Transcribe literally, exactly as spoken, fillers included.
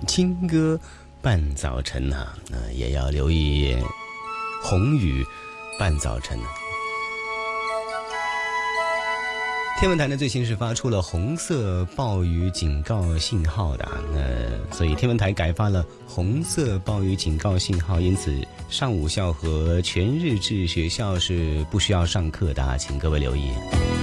轻歌伴早晨啊，呃，也要留意红雨伴早晨。天文台呢最新是发出了红色暴雨警告信号的啊，那所以天文台改发了红色暴雨警告信号，因此上午校和全日制学校是不需要上课的啊，请各位留意。